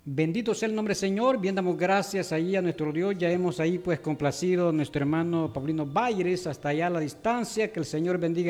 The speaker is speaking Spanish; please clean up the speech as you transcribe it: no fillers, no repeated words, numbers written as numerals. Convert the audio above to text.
Bendito sea el nombre del Señor, bien damos gracias ahí a nuestro Dios, ya hemos ahí pues complacido a nuestro hermano Paulino Baires hasta allá a la distancia, que el Señor bendiga